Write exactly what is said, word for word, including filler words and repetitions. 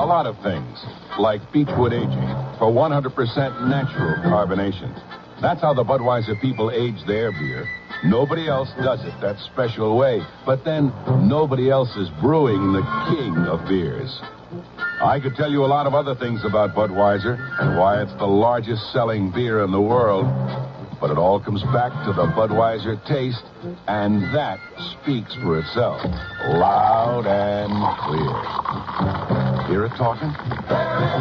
lot of things, like Beechwood Aging for one hundred percent natural carbonation. That's how the Budweiser people age their beer. Nobody else does it that special way. But then, nobody else is brewing the king of beers. I could tell you a lot of other things about Budweiser and why it's the largest selling beer in the world. But it all comes back to the Budweiser taste, and that speaks for itself, loud and clear. Hear it talking?